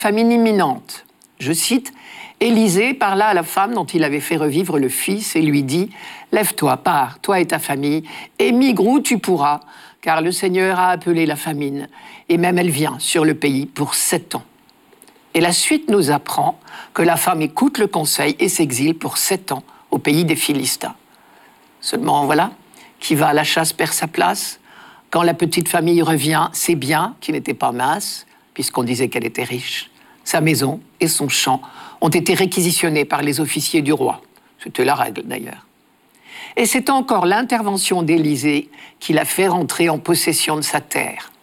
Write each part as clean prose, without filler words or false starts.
famine imminente. Je cite, « Élisée parla à la femme dont il avait fait revivre le fils et lui dit « Lève-toi, pars, toi et ta famille, et migre où tu pourras, car le Seigneur a appelé la famine, et même elle vient sur le pays pour 7 ans. » Et la suite nous apprend que la femme écoute le conseil et s'exile pour 7 ans au pays des Philistins. Seulement, voilà, qui va à la chasse perd sa place. Quand la petite famille revient, ses biens, qui n'étaient pas minces, puisqu'on disait qu'elle était riche, sa maison et son champ ont été réquisitionnés par les officiers du roi. C'était la règle, d'ailleurs. Et c'est encore l'intervention d'Élisée qui l'a fait rentrer en possession de sa terre.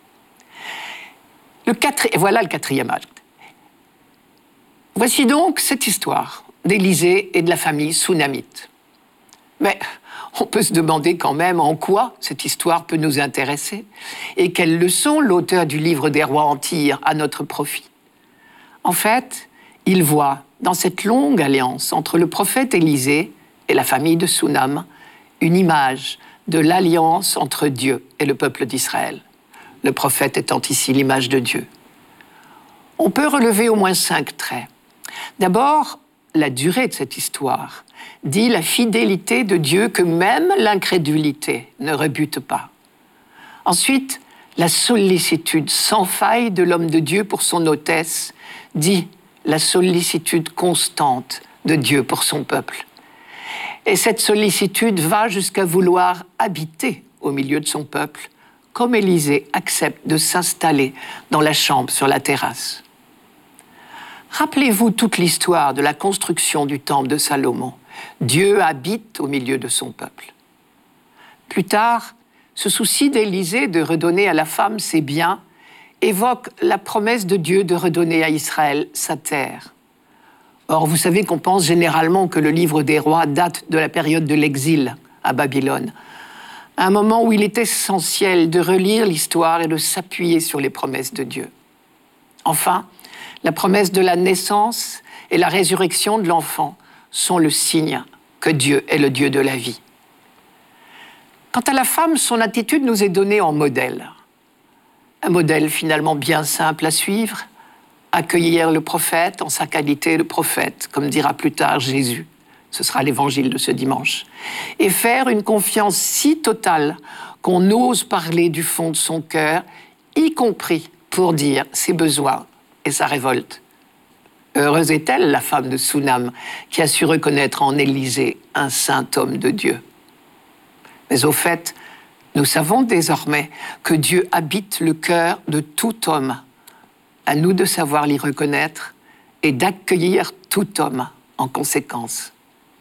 Voilà le 4e acte. Voici donc cette histoire d'Élisée et de la famille Sunamite. Mais on peut se demander quand même en quoi cette histoire peut nous intéresser et quelles leçons l'auteur du livre des rois en tire à notre profit. En fait, il voit dans cette longue alliance entre le prophète Élisée et la famille de Sunam une image de l'alliance entre Dieu et le peuple d'Israël, le prophète étant ici l'image de Dieu. On peut relever au moins 5 traits. D'abord, la durée de cette histoire dit la fidélité de Dieu que même l'incrédulité ne rebute pas. Ensuite, la sollicitude sans faille de l'homme de Dieu pour son hôtesse dit la sollicitude constante de Dieu pour son peuple. Et cette sollicitude va jusqu'à vouloir habiter au milieu de son peuple, comme Élisée accepte de s'installer dans la chambre sur la terrasse. Rappelez-vous toute l'histoire de la construction du temple de Salomon. Dieu habite au milieu de son peuple. Plus tard, ce souci d'Élisée de redonner à la femme ses biens évoque la promesse de Dieu de redonner à Israël sa terre. Or, vous savez qu'on pense généralement que le livre des rois date de la période de l'exil à Babylone, un moment où il est essentiel de relire l'histoire et de s'appuyer sur les promesses de Dieu. Enfin, la promesse de la naissance et la résurrection de l'enfant sont le signe que Dieu est le Dieu de la vie. Quant à la femme, son attitude nous est donnée en modèle. Un modèle finalement bien simple à suivre, accueillir le prophète en sa qualité de prophète, comme dira plus tard Jésus. Ce sera l'évangile de ce dimanche. Et faire une confiance si totale qu'on ose parler du fond de son cœur, y compris pour dire ses besoins et sa révolte. Heureuse est-elle, la femme de Sunam, qui a su reconnaître en Élisée un saint homme de Dieu. Mais au fait, nous savons désormais que Dieu habite le cœur de tout homme. À nous de savoir l'y reconnaître et d'accueillir tout homme en conséquence.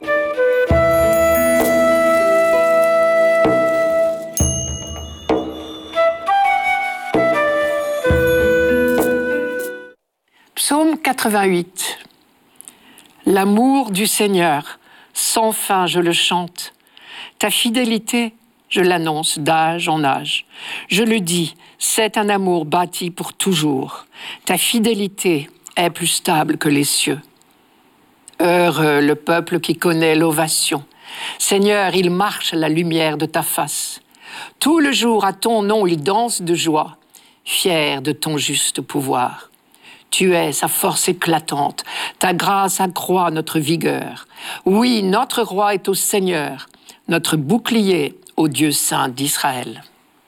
Psaume 88. L'amour du Seigneur, sans fin je le chante. Ta fidélité, je l'annonce d'âge en âge. Je le dis, c'est un amour bâti pour toujours. Ta fidélité est plus stable que les cieux. Heureux le peuple qui connaît l'ovation. Seigneur, il marche à la lumière de ta face. Tout le jour à ton nom, il danse de joie, fier de ton juste pouvoir. Tu es sa force éclatante, ta grâce accroît notre vigueur. Oui, notre roi est au Seigneur, notre bouclier au Dieu saint d'Israël.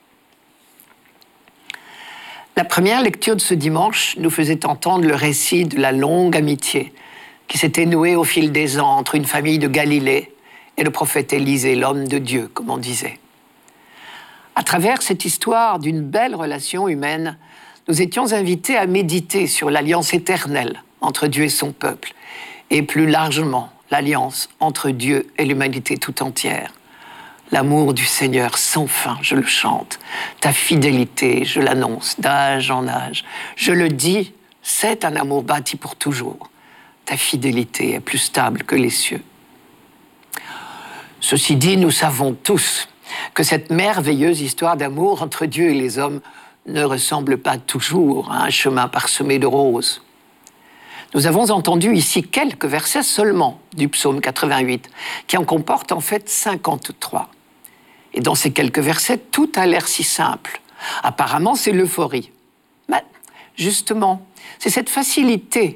La première lecture de ce dimanche nous faisait entendre le récit de la longue amitié qui s'était nouée au fil des ans entre une famille de Galilée et le prophète Élisée, l'homme de Dieu, comme on disait. À travers cette histoire d'une belle relation humaine, nous étions invités à méditer sur l'alliance éternelle entre Dieu et son peuple, et plus largement l'alliance entre Dieu et l'humanité tout entière. L'amour du Seigneur sans fin, je le chante. Ta fidélité, je l'annonce d'âge en âge. Je le dis, c'est un amour bâti pour toujours. Ta fidélité est plus stable que les cieux. Ceci dit, nous savons tous que cette merveilleuse histoire d'amour entre Dieu et les hommes ne ressemble pas toujours à un chemin parsemé de roses. Nous avons entendu ici quelques versets seulement du psaume 88, qui en comporte en fait 53. Et dans ces quelques versets, tout a l'air si simple. Apparemment, c'est l'euphorie. Mais justement, C'est cette facilité